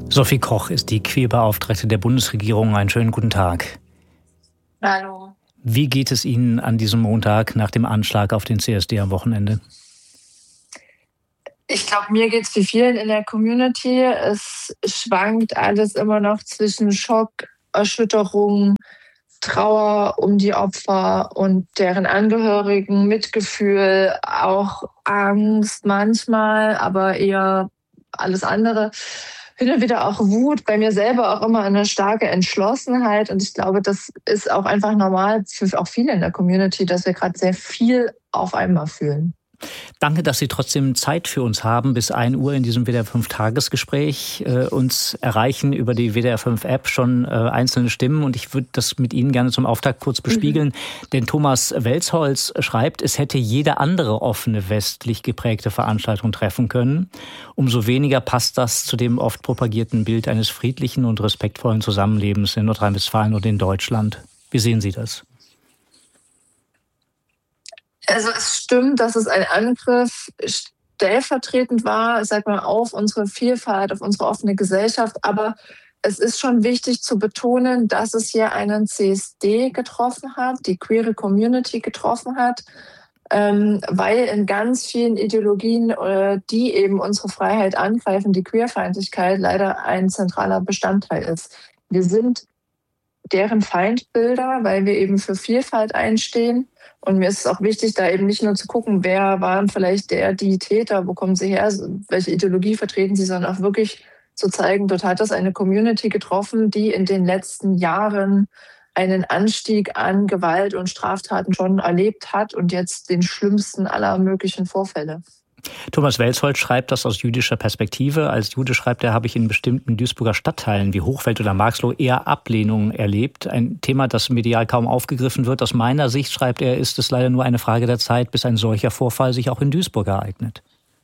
Sophie Koch ist die Queerbeauftragte der Bundesregierung. Einen schönen guten Tag. Hallo. Wie geht es Ihnen an diesem Montag nach dem Anschlag auf den CSD am Wochenende? Ich glaube, mir geht es wie vielen in der Community. Es schwankt alles immer noch zwischen Schock, Erschütterung, Trauer um die Opfer und deren Angehörigen, Mitgefühl, auch Angst manchmal, aber eher alles andere. Hin und wieder auch Wut, bei mir selber auch immer eine starke Entschlossenheit. Und ich glaube, das ist auch einfach normal für auch viele in der Community, dass wir gerade sehr viel auf einmal fühlen. Danke, dass Sie trotzdem Zeit für uns haben, bis 1 Uhr in diesem WDR 5 Tagesgespräch. Uns erreichen über die WDR 5 App schon einzelne Stimmen und ich würde das mit Ihnen gerne zum Auftakt kurz bespiegeln. Denn Thomas Welsholz schreibt, es hätte jede andere offene westlich geprägte Veranstaltung treffen können. Umso weniger passt das zu dem oft propagierten Bild eines friedlichen und respektvollen Zusammenlebens in Nordrhein-Westfalen und in Deutschland. Wie sehen Sie das? Also es stimmt, dass es ein Angriff stellvertretend war, sag mal, auf unsere Vielfalt, auf unsere offene Gesellschaft. Aber es ist schon wichtig zu betonen, dass es hier einen CSD getroffen hat, die queere Community getroffen hat, weil in ganz vielen Ideologien, die eben unsere Freiheit angreifen, die Queerfeindlichkeit leider ein zentraler Bestandteil ist. Wir sind deren Feindbilder, weil wir eben für Vielfalt einstehen. Und mir ist es auch wichtig, da eben nicht nur zu gucken, wer waren vielleicht die Täter, wo kommen sie her, welche Ideologie vertreten sie, sondern auch wirklich zu zeigen, dort hat es eine Community getroffen, die in den letzten Jahren einen Anstieg an Gewalt und Straftaten schon erlebt hat und jetzt den schlimmsten aller möglichen Vorfälle. Thomas Welsholz schreibt das aus jüdischer Perspektive. Als Jude schreibt er, habe ich in bestimmten Duisburger Stadtteilen wie Hochfeld oder Marxloh eher Ablehnung erlebt. Ein Thema, das medial kaum aufgegriffen wird. Aus meiner Sicht, schreibt er, ist es leider nur eine Frage der Zeit, bis ein solcher Vorfall sich auch in Duisburg ereignet.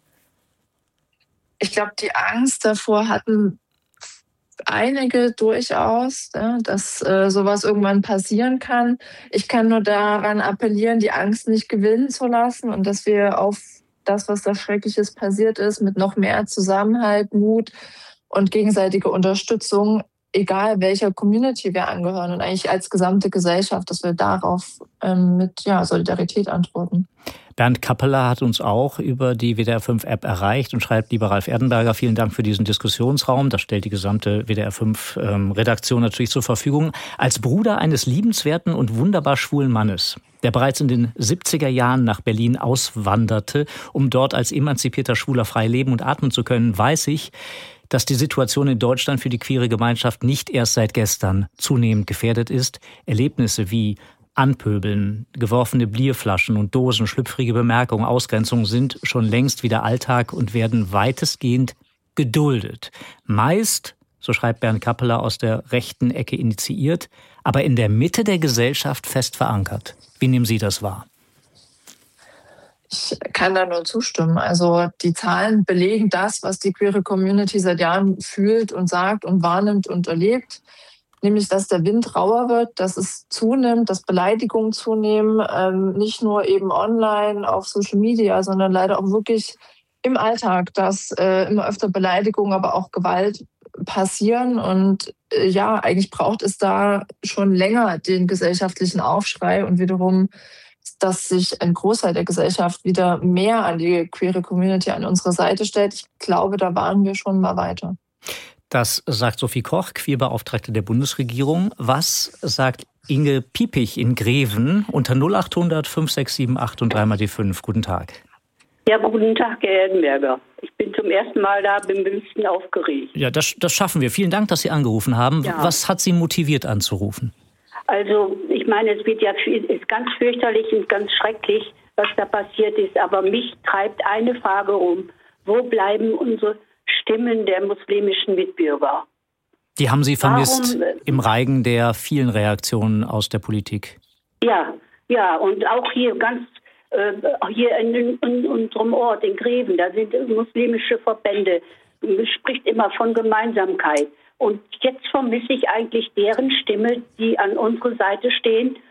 Ich glaube, die Angst davor hatten einige durchaus, dass sowas irgendwann passieren kann. Ich kann nur daran appellieren, die Angst nicht gewinnen zu lassen und dass wir auf das, was da Schreckliches passiert ist, mit noch mehr Zusammenhalt, Mut und gegenseitiger Unterstützung, egal welcher Community wir angehören und eigentlich als gesamte Gesellschaft, dass wir darauf mit Solidarität antworten. Bernd Kappeler hat uns auch über die WDR 5 App erreicht und schreibt, lieber Ralf Erdenberger, vielen Dank für diesen Diskussionsraum. Das stellt die gesamte WDR 5 Redaktion natürlich zur Verfügung. Als Bruder eines liebenswerten und wunderbar schwulen Mannes, der bereits in den 70er Jahren nach Berlin auswanderte, um dort als emanzipierter Schwuler frei leben und atmen zu können, weiß ich, dass die Situation in Deutschland für die queere Gemeinschaft nicht erst seit gestern zunehmend gefährdet ist. Erlebnisse wie Anpöbeln, geworfene Bierflaschen und Dosen, schlüpfrige Bemerkungen, Ausgrenzungen sind schon längst wieder Alltag und werden weitestgehend geduldet. Meist, so schreibt Bernd Kappeler, aus der rechten Ecke initiiert, aber in der Mitte der Gesellschaft fest verankert. Wie nehmen Sie das wahr? Ich kann da nur zustimmen. Also die Zahlen belegen das, was die queere Community seit Jahren fühlt und sagt und wahrnimmt und erlebt. Nämlich, dass der Wind rauer wird, dass es zunimmt, dass Beleidigungen zunehmen, nicht nur eben online auf Social Media, sondern leider auch wirklich im Alltag, dass immer öfter Beleidigungen, aber auch Gewalt passieren. Und eigentlich braucht es da schon länger den gesellschaftlichen Aufschrei und wiederum, dass sich ein Großteil der Gesellschaft wieder mehr an die queere Community an unsere Seite stellt. Ich glaube, da waren wir schon mal weiter. Das sagt Sophie Koch, Queerbeauftragte der Bundesregierung. Was sagt Inge Piepich in Greven unter 0800 567 8 und 3 mal die 5? Guten Tag. Ja, guten Tag, Herr Erdenberger. Ich bin zum ersten Mal da, bin ein bisschen aufgeregt. Ja, das schaffen wir. Vielen Dank, dass Sie angerufen haben. Ja. Was hat Sie motiviert anzurufen? Also, ich meine, es ist ganz fürchterlich und ganz schrecklich, was da passiert ist. Aber mich treibt eine Frage um. Wo bleiben unsere Stimmen der muslimischen Mitbürger? Die haben Sie vermisst im Reigen der vielen Reaktionen aus der Politik. Ja, und auch hier hier in unserem Ort, in Greven, da sind muslimische Verbände, man spricht immer von Gemeinsamkeit. Und jetzt vermisse ich eigentlich deren Stimme, die an unserer Seite stehen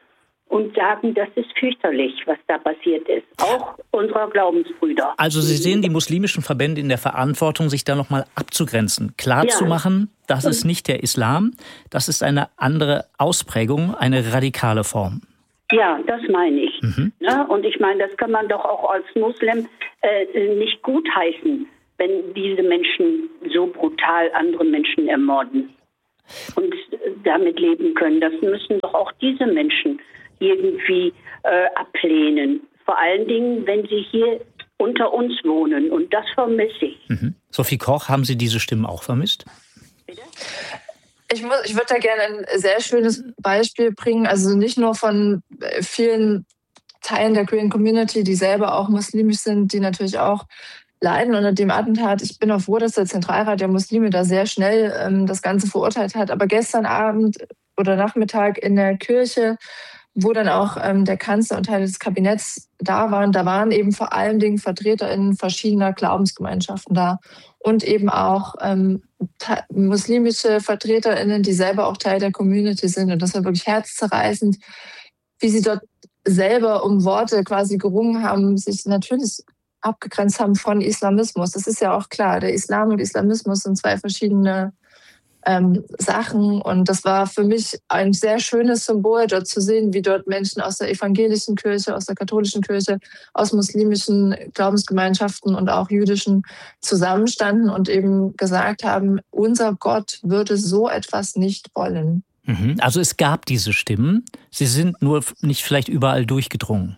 und sagen, das ist fürchterlich, was da passiert ist. Auch unserer Glaubensbrüder. Also Sie sehen die muslimischen Verbände in der Verantwortung, sich da nochmal abzugrenzen, klarzumachen, das ist nicht der Islam, das ist eine andere Ausprägung, eine radikale Form. Ja, das meine ich. Ja, und ich meine, das kann man doch auch als Muslim nicht gutheißen, wenn diese Menschen so brutal andere Menschen ermorden und damit leben können. Das müssen doch auch diese Menschen irgendwie ablehnen. Vor allen Dingen, wenn sie hier unter uns wohnen. Und das vermisse ich. Sophie Koch, haben Sie diese Stimmen auch vermisst? Bitte? Ich würde da gerne ein sehr schönes Beispiel bringen. Also nicht nur von vielen Teilen der Queer Community, die selber auch muslimisch sind, die natürlich auch leiden unter dem Attentat. Ich bin auch froh, dass der Zentralrat der Muslime da sehr schnell das Ganze verurteilt hat. Aber gestern Abend oder Nachmittag in der Kirche, wo dann auch der Kanzler und Teile des Kabinetts da waren eben vor allen Dingen VertreterInnen verschiedener Glaubensgemeinschaften da und eben auch muslimische VertreterInnen, die selber auch Teil der Community sind. Und das war wirklich herzzerreißend, wie sie dort selber um Worte quasi gerungen haben, sich natürlich abgegrenzt haben von Islamismus. Das ist ja auch klar, der Islam und Islamismus sind zwei verschiedene Sachen. Und das war für mich ein sehr schönes Symbol, dort zu sehen, wie dort Menschen aus der evangelischen Kirche, aus der katholischen Kirche, aus muslimischen Glaubensgemeinschaften und auch jüdischen zusammenstanden und eben gesagt haben, unser Gott würde so etwas nicht wollen. Also es gab diese Stimmen, sie sind nur nicht vielleicht überall durchgedrungen.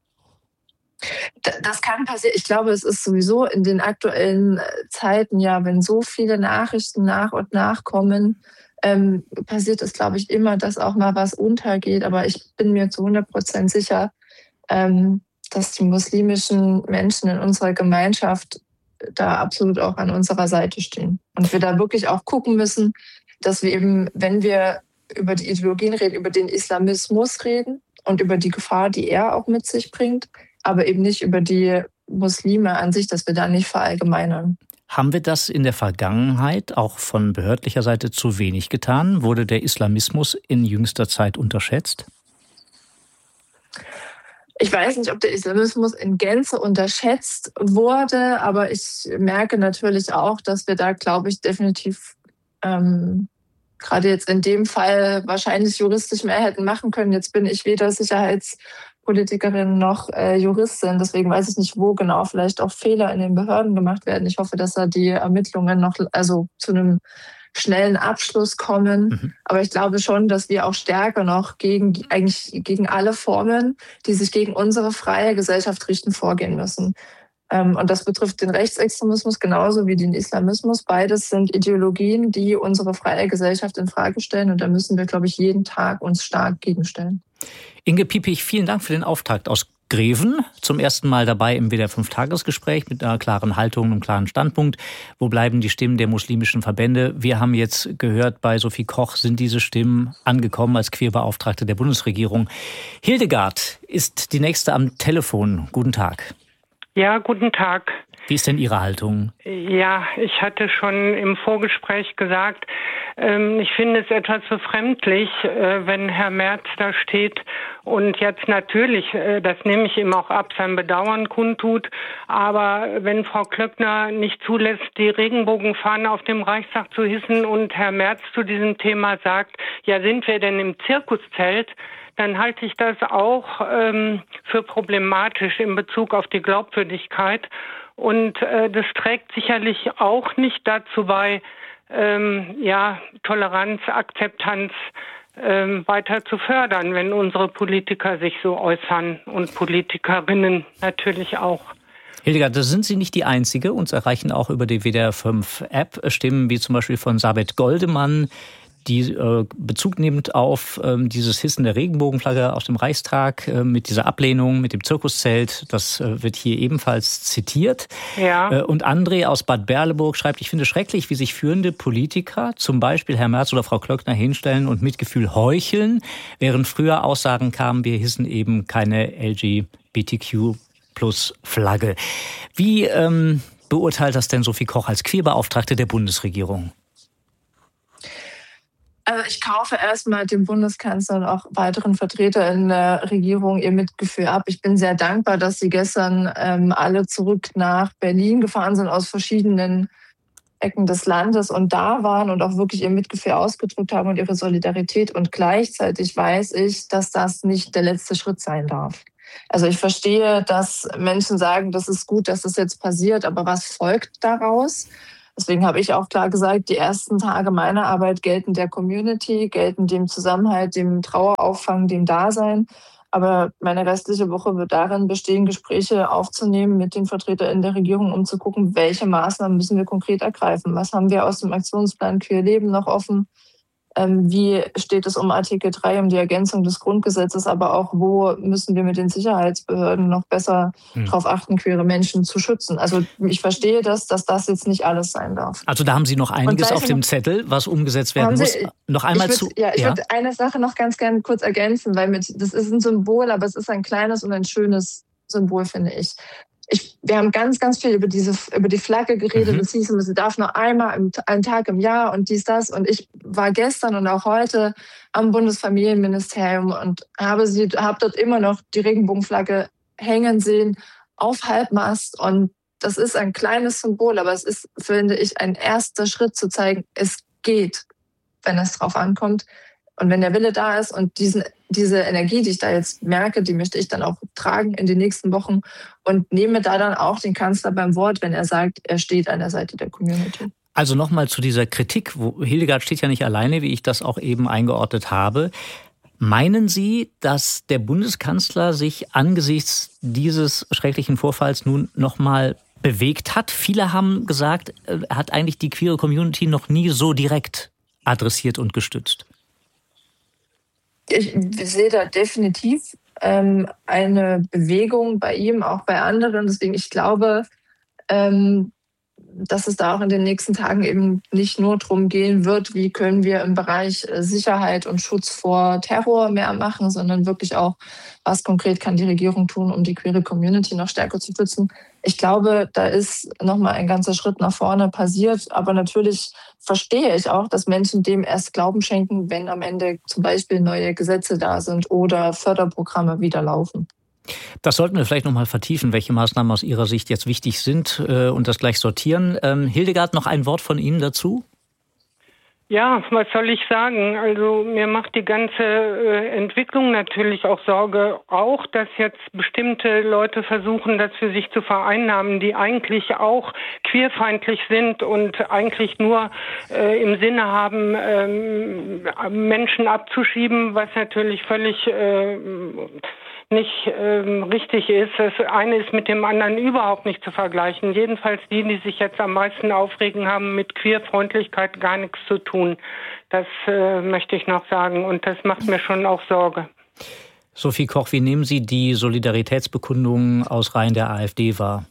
Das kann passieren. Ich glaube, es ist sowieso in den aktuellen Zeiten, ja, wenn so viele Nachrichten nach und nach kommen, passiert es, glaube ich, immer, dass auch mal was untergeht. Aber ich bin mir zu 100% sicher, dass die muslimischen Menschen in unserer Gemeinschaft da absolut auch an unserer Seite stehen. Und wir da wirklich auch gucken müssen, dass wir eben, wenn wir über die Ideologien reden, über den Islamismus reden und über die Gefahr, die er auch mit sich bringt, aber eben nicht über die Muslime an sich, dass wir da nicht verallgemeinern. Haben wir das in der Vergangenheit auch von behördlicher Seite zu wenig getan? Wurde der Islamismus in jüngster Zeit unterschätzt? Ich weiß nicht, ob der Islamismus in Gänze unterschätzt wurde, aber ich merke natürlich auch, dass wir da, glaube ich, definitiv gerade jetzt in dem Fall wahrscheinlich juristisch mehr hätten machen können. Jetzt bin ich weder Sicherheitspolitikerin noch Juristin, deswegen weiß ich nicht, wo genau vielleicht auch Fehler in den Behörden gemacht werden. Ich hoffe, dass da die Ermittlungen noch zu einem schnellen Abschluss kommen. Aber ich glaube schon, dass wir auch stärker noch gegen alle Formen, die sich gegen unsere freie Gesellschaft richten, vorgehen müssen. Und das betrifft den Rechtsextremismus genauso wie den Islamismus. Beides sind Ideologien, die unsere freie Gesellschaft in Frage stellen. Und da müssen wir, glaube ich, jeden Tag uns stark gegenstellen. Inge Piepich, vielen Dank für den Auftakt aus Greven. Zum ersten Mal dabei im WDR 5-Tagesgespräch mit einer klaren Haltung, einem klaren Standpunkt. Wo bleiben die Stimmen der muslimischen Verbände? Wir haben jetzt gehört, bei Sophie Koch sind diese Stimmen angekommen als Queerbeauftragte der Bundesregierung. Hildegard ist die nächste am Telefon. Guten Tag. Ja, guten Tag. Wie ist denn Ihre Haltung? Ja, ich hatte schon im Vorgespräch gesagt, ich finde es etwas befremdlich, wenn Herr Merz da steht und jetzt natürlich, das nehme ich ihm auch ab, sein Bedauern kundtut, aber wenn Frau Klöckner nicht zulässt, die Regenbogenfahne auf dem Reichstag zu hissen und Herr Merz zu diesem Thema sagt, ja, sind wir denn im Zirkuszelt, dann halte ich das auch für problematisch in Bezug auf die Glaubwürdigkeit. Und das trägt sicherlich auch nicht dazu bei, Toleranz, Akzeptanz weiter zu fördern, wenn unsere Politiker sich so äußern und Politikerinnen natürlich auch. Hildegard, da sind Sie nicht die Einzige. Uns erreichen auch über die WDR 5 App Stimmen wie zum Beispiel von Sabet Goldemann, die Bezug nimmt auf dieses Hissen der Regenbogenflagge aus dem Reichstag mit dieser Ablehnung, mit dem Zirkuszelt. Das wird hier ebenfalls zitiert. Ja. Und André aus Bad Berleburg schreibt, ich finde schrecklich, wie sich führende Politiker, zum Beispiel Herr Merz oder Frau Klöckner, hinstellen und mit Gefühl heucheln, während früher Aussagen kamen, wir hissen eben keine LGBTQ+Flagge. Wie beurteilt das denn Sophie Koch als Queerbeauftragte der Bundesregierung? Also ich kaufe erstmal dem Bundeskanzler und auch weiteren Vertretern in der Regierung ihr Mitgefühl ab. Ich bin sehr dankbar, dass sie gestern alle zurück nach Berlin gefahren sind aus verschiedenen Ecken des Landes und da waren und auch wirklich ihr Mitgefühl ausgedrückt haben und ihre Solidarität. Und gleichzeitig weiß ich, dass das nicht der letzte Schritt sein darf. Also ich verstehe, dass Menschen sagen, das ist gut, dass das jetzt passiert, aber was folgt daraus? Deswegen habe ich auch klar gesagt, die ersten Tage meiner Arbeit gelten der Community, gelten dem Zusammenhalt, dem Trauerauffang, dem Dasein. Aber meine restliche Woche wird darin bestehen, Gespräche aufzunehmen mit den Vertretern der Regierung, um zu gucken, welche Maßnahmen müssen wir konkret ergreifen. Was haben wir aus dem Aktionsplan Queer Leben noch offen? Wie steht es um Artikel 3, um die Ergänzung des Grundgesetzes, aber auch, wo müssen wir mit den Sicherheitsbehörden noch besser darauf achten, queere Menschen zu schützen. Also ich verstehe dass das jetzt nicht alles sein darf. Also da haben Sie noch einiges auf dem Zettel, was umgesetzt werden muss. Noch einmal ich würde eine Sache noch ganz gerne kurz ergänzen, weil das ist ein Symbol, aber es ist ein kleines und ein schönes Symbol, finde ich. Wir haben ganz, ganz viel über die Flagge geredet. Es hieß, sie darf nur einmal einen Tag im Jahr und dies, das. Und ich war gestern und auch heute am Bundesfamilienministerium und habe dort immer noch die Regenbogenflagge hängen sehen auf Halbmast. Und das ist ein kleines Symbol, aber es ist, finde ich, ein erster Schritt zu zeigen, es geht, wenn es drauf ankommt. Und wenn der Wille da ist und diese Energie, die ich da jetzt merke, die möchte ich dann auch tragen in den nächsten Wochen und nehme da dann auch den Kanzler beim Wort, wenn er sagt, er steht an der Seite der Community. Also nochmal zu dieser Kritik. Hildegard steht ja nicht alleine, wie ich das auch eben eingeordnet habe. Meinen Sie, dass der Bundeskanzler sich angesichts dieses schrecklichen Vorfalls nun nochmal bewegt hat? Viele haben gesagt, er hat eigentlich die queere Community noch nie so direkt adressiert und gestützt. Ich sehe da definitiv eine Bewegung bei ihm, auch bei anderen. Deswegen, ich glaube, dass es da auch in den nächsten Tagen eben nicht nur darum gehen wird, wie können wir im Bereich Sicherheit und Schutz vor Terror mehr machen, sondern wirklich auch, was konkret kann die Regierung tun, um die queere Community noch stärker zu schützen. Ich glaube, da ist nochmal ein ganzer Schritt nach vorne passiert. Aber natürlich verstehe ich auch, dass Menschen dem erst Glauben schenken, wenn am Ende zum Beispiel neue Gesetze da sind oder Förderprogramme wieder laufen. Das sollten wir vielleicht noch mal vertiefen, welche Maßnahmen aus Ihrer Sicht jetzt wichtig sind und das gleich sortieren. Hildegard, noch ein Wort von Ihnen dazu? Ja, was soll ich sagen? Also mir macht die ganze Entwicklung natürlich auch Sorge, auch dass jetzt bestimmte Leute versuchen, das für sich zu vereinnahmen, die eigentlich auch queerfeindlich sind und eigentlich nur im Sinne haben, Menschen abzuschieben, was natürlich völlig nicht richtig ist. Das eine ist mit dem anderen überhaupt nicht zu vergleichen. Jedenfalls die sich jetzt am meisten aufregen, haben mit Queerfreundlichkeit gar nichts zu tun. Das möchte ich noch sagen und das macht mir schon auch Sorge. Sophie Koch, wie nehmen Sie die Solidaritätsbekundungen aus Reihen der AfD wahr?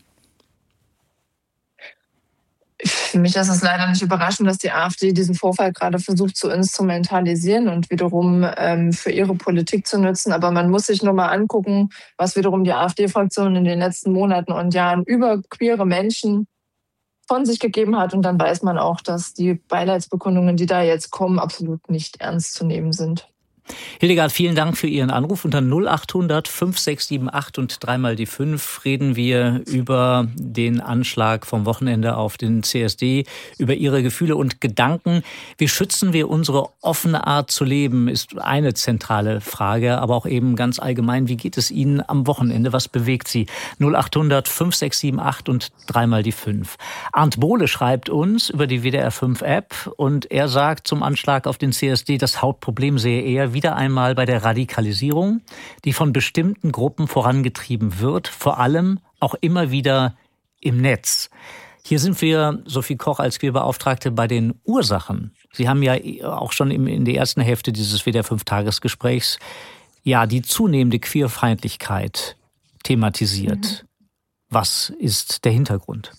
Für mich ist es leider nicht überraschend, dass die AfD diesen Vorfall gerade versucht zu instrumentalisieren und wiederum für ihre Politik zu nutzen. Aber man muss sich nur mal angucken, was wiederum die AfD-Fraktion in den letzten Monaten und Jahren über queere Menschen von sich gegeben hat. Und dann weiß man auch, dass die Beileidsbekundungen, die da jetzt kommen, absolut nicht ernst zu nehmen sind. Hildegard, vielen Dank für Ihren Anruf. Unter 0800 5678 und 3 die 5 reden wir über den Anschlag vom Wochenende auf den CSD, über Ihre Gefühle und Gedanken. Wie schützen wir unsere offene Art zu leben, ist eine zentrale Frage, aber auch eben ganz allgemein, wie geht es Ihnen am Wochenende? Was bewegt Sie? 0800 5678 und 3 die 5. Arndt Bohle schreibt uns über die WDR 5 App und er sagt zum Anschlag auf den CSD, das Hauptproblem sehe er wieder einmal bei der Radikalisierung, die von bestimmten Gruppen vorangetrieben wird, vor allem auch immer wieder im Netz. Hier sind wir, Sophie Koch als Queerbeauftragte, bei den Ursachen. Sie haben ja auch schon in der ersten Hälfte dieses WDR 5 Tagesgesprächs ja die zunehmende Queerfeindlichkeit thematisiert. Was ist der Hintergrund?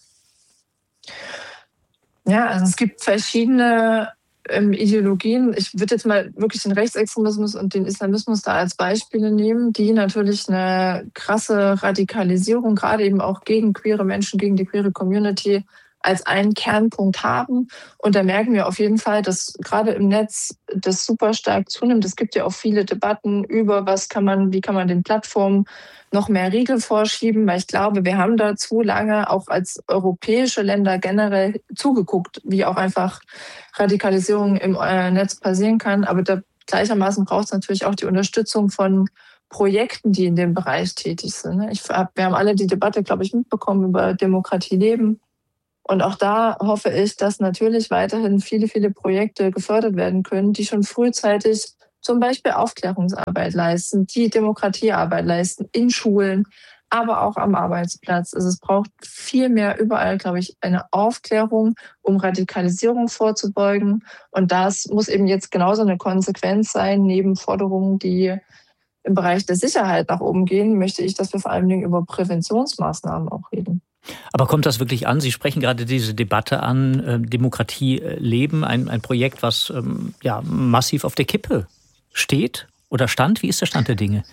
Ja, also es gibt verschiedene Ideologien. Ich würde jetzt mal wirklich den Rechtsextremismus und den Islamismus da als Beispiele nehmen, die natürlich eine krasse Radikalisierung, gerade eben auch gegen queere Menschen, gegen die queere Community als einen Kernpunkt haben. Und da merken wir auf jeden Fall, dass gerade im Netz das super stark zunimmt. Es gibt ja auch viele Debatten über, wie kann man den Plattformen noch mehr Riegel vorschieben, weil ich glaube, wir haben da zu lange auch als europäische Länder generell zugeguckt, wie auch einfach Radikalisierung im Netz passieren kann. Aber gleichermaßen braucht es natürlich auch die Unterstützung von Projekten, die in dem Bereich tätig sind. Wir haben alle die Debatte, glaube ich, mitbekommen über Demokratie leben. Und auch da hoffe ich, dass natürlich weiterhin viele, viele Projekte gefördert werden können, die schon frühzeitig zum Beispiel Aufklärungsarbeit leisten, die Demokratiearbeit leisten in Schulen, aber auch am Arbeitsplatz. Also es braucht viel mehr überall, glaube ich, eine Aufklärung, um Radikalisierung vorzubeugen. Und das muss eben jetzt genauso eine Konsequenz sein, neben Forderungen, die im Bereich der Sicherheit nach oben gehen, möchte ich, dass wir vor allen Dingen über Präventionsmaßnahmen auch reden. Aber kommt das wirklich an? Sie sprechen gerade diese Debatte an, Demokratie leben, ein Projekt, was massiv auf der Kippe steht oder stand. Wie ist der Stand der Dinge?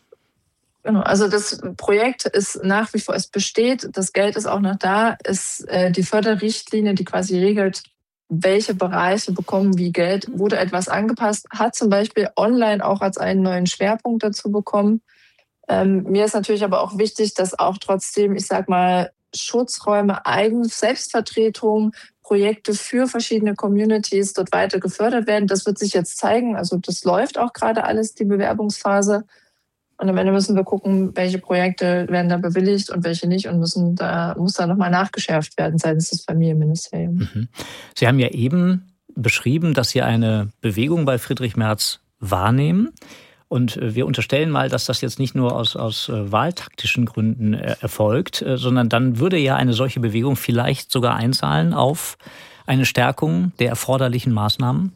Genau, also das Projekt ist nach wie vor, es besteht, das Geld ist auch noch da, ist die Förderrichtlinie, die quasi regelt, welche Bereiche bekommen wie Geld, wurde etwas angepasst, hat zum Beispiel online auch als einen neuen Schwerpunkt dazu bekommen. Mir ist natürlich aber auch wichtig, dass auch trotzdem, ich sag mal, Schutzräume, Selbstvertretung, Projekte für verschiedene Communities dort weiter gefördert werden. Das wird sich jetzt zeigen. Also das läuft auch gerade alles, die Bewerbungsphase. Und am Ende müssen wir gucken, welche Projekte werden da bewilligt und welche nicht und muss da nochmal nachgeschärft werden seitens des Familienministeriums. Sie haben ja eben beschrieben, dass Sie eine Bewegung bei Friedrich Merz wahrnehmen. Und wir unterstellen mal, dass das jetzt nicht nur aus wahltaktischen Gründen erfolgt, sondern dann würde ja eine solche Bewegung vielleicht sogar einzahlen auf eine Stärkung der erforderlichen Maßnahmen?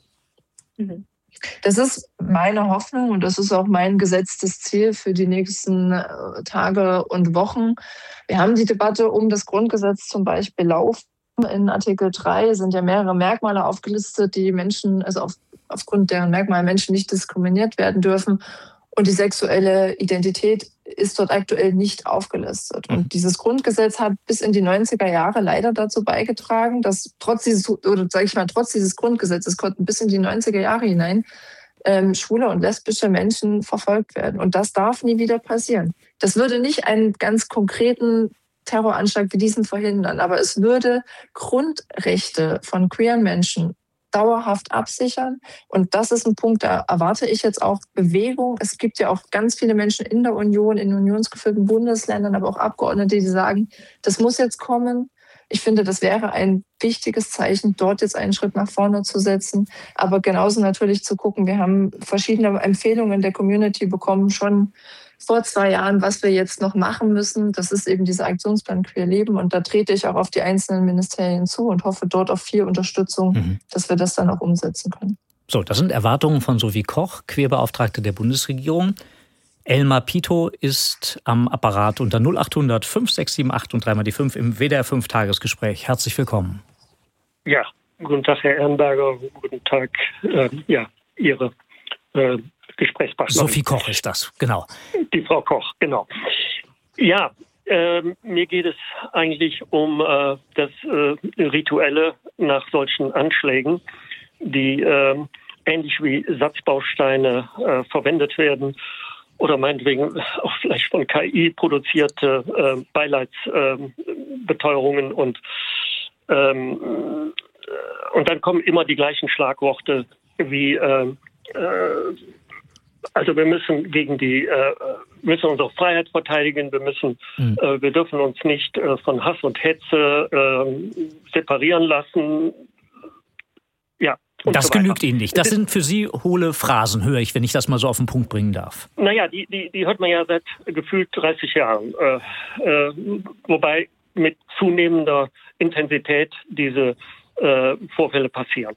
Das ist meine Hoffnung und das ist auch mein gesetztes Ziel für die nächsten Tage und Wochen. Wir haben die Debatte um das Grundgesetz zum Beispiel laufen. In Artikel 3 sind ja mehrere Merkmale aufgelistet, die Menschen, also aufgrund deren Merkmale Menschen nicht diskriminiert werden dürfen. Und die sexuelle Identität ist dort aktuell nicht aufgelistet. Und dieses Grundgesetz hat bis in die 90er Jahre leider dazu beigetragen, dass trotz dieses Grundgesetzes konnten bis in die 90er Jahre hinein schwule und lesbische Menschen verfolgt werden. Und das darf nie wieder passieren. Das würde nicht einen ganz konkreten Terroranschlag wie diesen verhindern, aber es würde Grundrechte von queeren Menschen dauerhaft absichern. Und das ist ein Punkt, da erwarte ich jetzt auch Bewegung. Es gibt ja auch ganz viele Menschen in der Union, in unionsgeführten Bundesländern, aber auch Abgeordnete, die sagen, das muss jetzt kommen. Ich finde, das wäre ein wichtiges Zeichen, dort jetzt einen Schritt nach vorne zu setzen. Aber genauso natürlich zu gucken, wir haben verschiedene Empfehlungen der Community bekommen, schon vor 2 Jahren, was wir jetzt noch machen müssen. Das ist eben dieser Aktionsplan Queer Leben. Und da trete ich auch auf die einzelnen Ministerien zu und hoffe dort auf viel Unterstützung, dass wir das dann auch umsetzen können. So, das sind Erwartungen von Sophie Koch, Queerbeauftragte der Bundesregierung. Elmar Pitow ist am Apparat unter 0800 5678 und 3 mal die 5 im WDR 5 Tagesgespräch. Herzlich willkommen. Ja, guten Tag, Herr Ehrenberger. Guten Tag, Ihre Gesprächspartnerin. Sophie Koch ist das, genau. Die Frau Koch, genau. Ja, mir geht es eigentlich um das Rituelle nach solchen Anschlägen, die ähnlich wie Satzbausteine verwendet werden oder meinetwegen auch vielleicht von KI produzierte Beileidsbeteuerungen und dann kommen immer die gleichen Schlagworte wie also wir müssen müssen unsere Freiheit verteidigen, wir dürfen uns nicht von Hass und Hetze separieren lassen. Ja. Das genügt Ihnen nicht. Das sind für Sie hohle Phrasen, höre ich, wenn ich das mal so auf den Punkt bringen darf. Naja, die hört man ja seit gefühlt 30 Jahren. Wobei mit zunehmender Intensität diese Vorfälle passieren.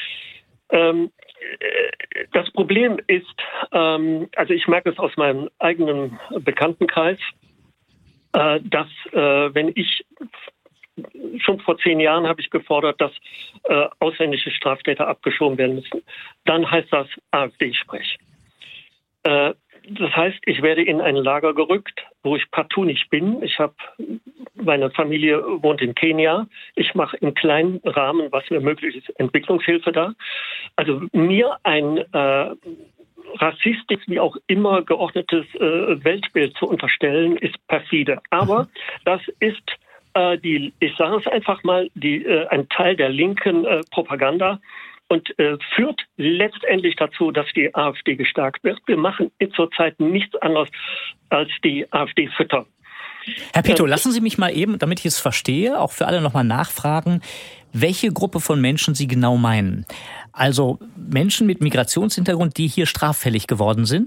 Das Problem ist, also ich merke es aus meinem eigenen Bekanntenkreis, dass wenn ich schon vor 10 Jahren habe ich gefordert, dass ausländische Straftäter abgeschoben werden müssen. Dann heißt das AfD-Sprech. Das heißt, ich werde in ein Lager gerückt, wo ich partout nicht bin. Meine Familie wohnt in Kenia. Ich mache im kleinen Rahmen, was mir möglich ist, Entwicklungshilfe da. Also mir ein rassistisch wie auch immer geordnetes Weltbild zu unterstellen, ist perfide. Aber das ist ich sage es einfach mal, ein Teil der linken Propaganda und führt letztendlich dazu, dass die AfD gestärkt wird. Wir machen zurzeit nichts anderes als die AfD füttern. Herr Peto, lassen Sie mich mal eben, damit ich es verstehe, auch für alle nochmal nachfragen, welche Gruppe von Menschen Sie genau meinen. Also Menschen mit Migrationshintergrund, die hier straffällig geworden sind?